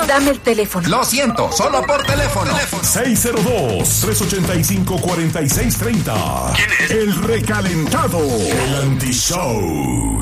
Dame el teléfono. Lo siento, solo por teléfono. 602-385-4630. ¿Quién es? El recalentado. El anti-show.